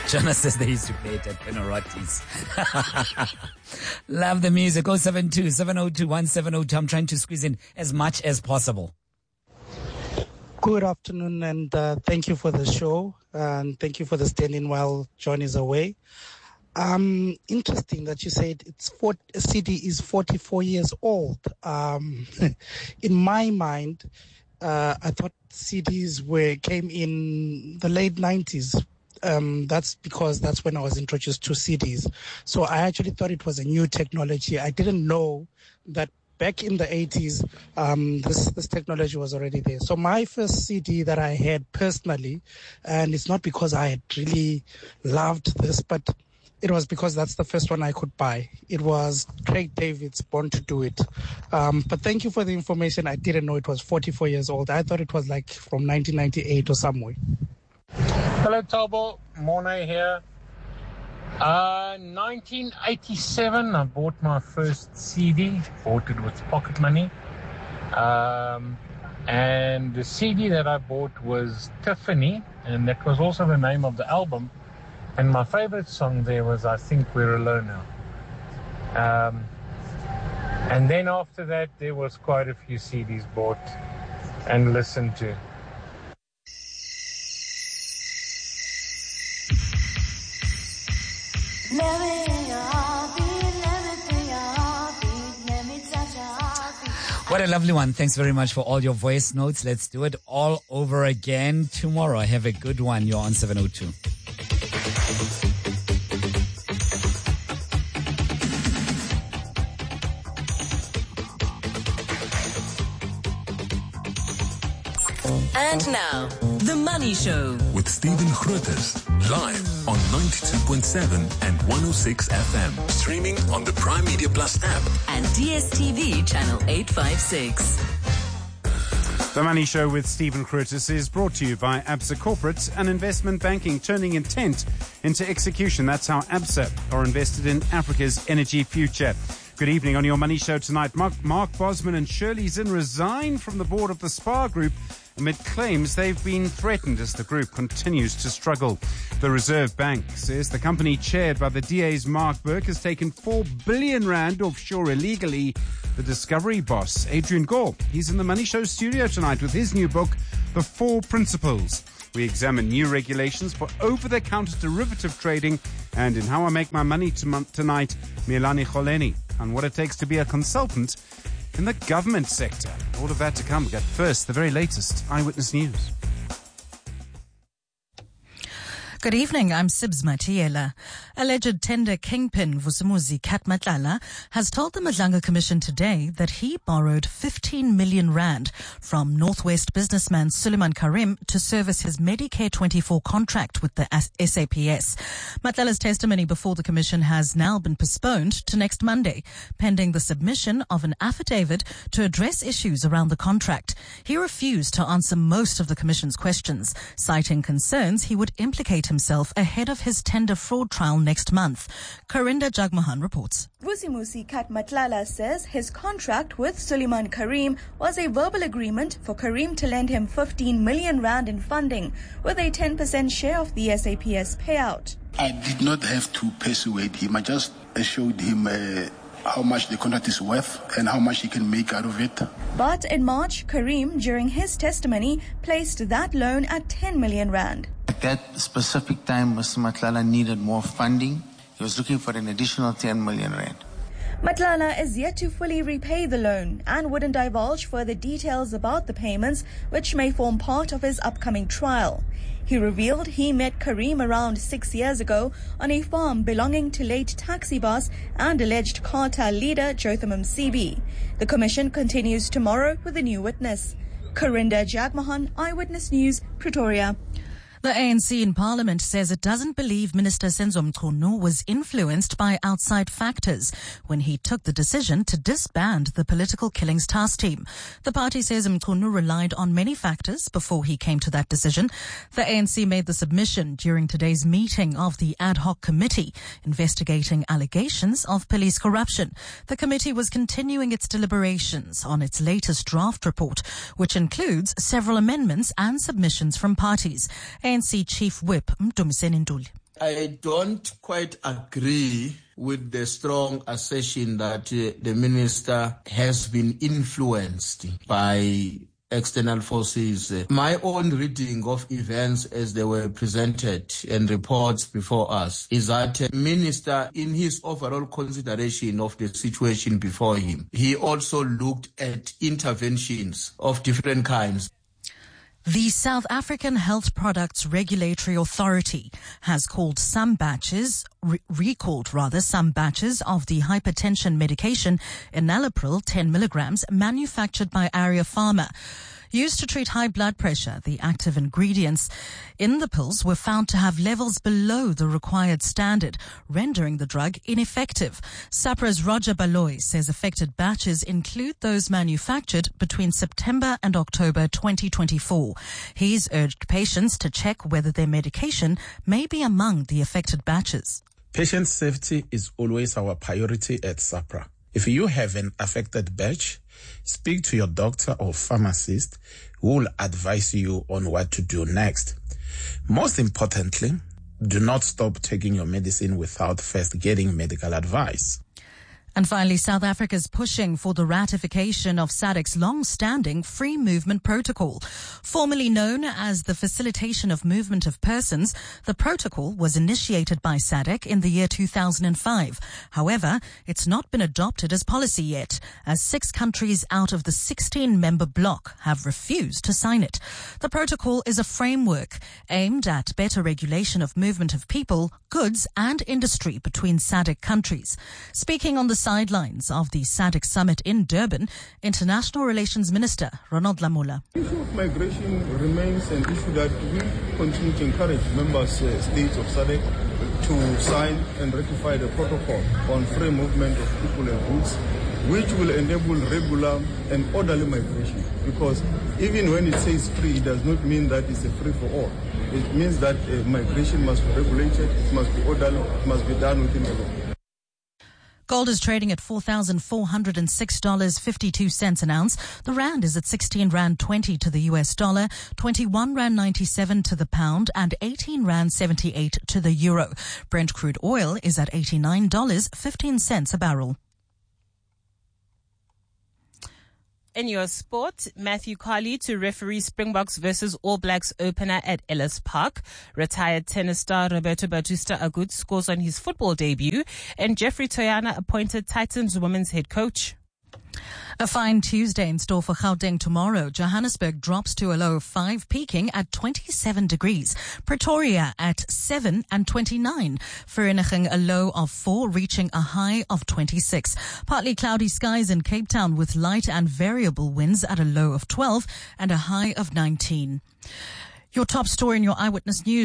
Jonas says they used to play it at Penarottis. Love the music. 072-702-1702. I'm trying to squeeze in as much as possible. Good afternoon, and thank you for the show, and thank you for the stand-in while John is away. Interesting that you said CD is 44 years old. In my mind, I thought CDs came in the late 90s. That's because that's when I was introduced to CDs. So I actually thought it was a new technology. I didn't know that back in the 80s, this technology was already there. So my first CD that I had personally, and it's not because I had really loved this, but it was because that's the first one I could buy. It was Craig David's Born to Do It. But thank you for the information. I didn't know it was 44 years old. I thought it was like from 1998 or somewhere. Hello, Tabo. Mornay here. 1987, I bought my first CD. Bought it with pocket money. And the CD that I bought was Tiffany, and that was also the name of the album. And my favorite song there was I Think We're Alone Now. And then after that, there was quite a few CDs bought and listened to. What a lovely one. Thanks very much for all your voice notes. Let's do it all over again tomorrow. Have a good one. You're on 702. And now, The Money Show. With Stephen Grootes, live on 92.7 and 106 FM. Streaming on the Prime Media Plus app. And DSTV channel 856. The Money Show with Stephen Grootes is brought to you by Absa Corporate and Investment Banking, turning intent into execution. That's how Absa are invested in Africa's energy future. Good evening on your Money Show tonight. Mark Bosman and Shirley Zinn resign from the board of the SPAR Group amid claims they've been threatened as the group continues to struggle. The Reserve Bank says the company chaired by the DA's Mark Burke has taken 4 billion rand offshore illegally. The Discovery boss, Adrian Gore, he's in the Money Show studio tonight with his new book, The Four Principles. We examine new regulations for over-the-counter derivative trading, and in How I Make My Money tonight, Milani Kholeni on what it takes to be a consultant in the government sector. All of that to come. But first, the very latest Eyewitness News. Good evening, I'm Sibs Matiela. Alleged tender kingpin Vusumuzi Kat Matlala has told the Madlanga Commission today that he borrowed 15 million rand from Northwest businessman Suleiman Karim to service his Medicare 24 contract with the SAPS. Matlala's testimony before the Commission has now been postponed to next Monday, pending the submission of an affidavit to address issues around the contract. He refused to answer most of the Commission's questions, citing concerns he would implicate himself ahead of his tender fraud trial next month. Karinda Jagmohan reports. Vusimusi Kat Matlala says his contract with Suleiman Karim was a verbal agreement for Karim to lend him 15 million rand in funding with a 10% share of the SAPS payout. I did not have to persuade him. I just showed him how much the contract is worth and how much he can make out of it. But in March, Karim, during his testimony, placed that loan at 10 million rand. At that specific time, Mr. Matlala needed more funding. He was looking for an additional 10 million rand. Matlala is yet to fully repay the loan and wouldn't divulge further details about the payments, which may form part of his upcoming trial. He revealed he met Karim around 6 years ago on a farm belonging to late taxi boss and alleged cartel leader Jotham Msibi. The commission continues tomorrow with a new witness. Karinda Jagmohan, Eyewitness News, Pretoria. The ANC in Parliament says it doesn't believe Minister Senzo Mchunu was influenced by outside factors when he took the decision to disband the Political Killings Task Team. The party says Mchunu relied on many factors before he came to that decision. The ANC made the submission during today's meeting of the ad hoc committee investigating allegations of police corruption. The committee was continuing its deliberations on its latest draft report, which includes several amendments and submissions from parties. ANC Chief Whip Mdumiseni Nduli. I don't quite agree with the strong assertion that the minister has been influenced by external forces. My own reading of events as they were presented and reports before us is that the minister, in his overall consideration of the situation before him, he also looked at interventions of different kinds. The South African Health Products Regulatory Authority has called recalled some batches of the hypertension medication enalapril 10 milligrams manufactured by Aria Pharma. Used to treat high blood pressure, the active ingredients in the pills were found to have levels below the required standard, rendering the drug ineffective. SAPRA's Roger Baloy says affected batches include those manufactured between September and October 2024. He's urged patients to check whether their medication may be among the affected batches. Patient safety is always our priority at SAPRA. If you have an affected batch, speak to your doctor or pharmacist who will advise you on what to do next. Most importantly, do not stop taking your medicine without first getting medical advice. And finally, South Africa is pushing for the ratification of SADC's long-standing Free Movement Protocol. Formerly known as the Facilitation of Movement of Persons, the protocol was initiated by SADC in the year 2005. However, it's not been adopted as policy yet, as 6 countries out of the 16-member bloc have refused to sign it. The protocol is a framework aimed at better regulation of movement of people, goods and industry between SADC countries. Speaking on the sidelines of the SADC summit in Durban, International Relations Minister Ronald Lamola. The issue of migration remains an issue that we continue to encourage member states of SADC to sign and ratify the protocol on free movement of people and goods, which will enable regular and orderly migration. Because even when it says free, it does not mean that it's a free for all. It means that migration must be regulated, it must be orderly, it must be done within the law. Gold is trading at $4,406.52 an ounce. The rand is at 16 Rand 20 to the US dollar, 21 Rand 97 to the pound, and 18 Rand 78 to the euro. Brent crude oil is at $89.15 a barrel. In your sport, Matthew Carley to referee Springboks versus All Blacks opener at Ellis Park. Retired tennis star Roberto Bautista Agut scores on his football debut. And Jeffrey Toyana appointed Titans women's head coach. A fine Tuesday in store for Gauteng tomorrow. Johannesburg drops to a low of 5, peaking at 27 degrees. Pretoria at 7 and 29. Vereeniging a low of 4, reaching a high of 26. Partly cloudy skies in Cape Town with light and variable winds at a low of 12 and a high of 19. Your top story in your Eyewitness News.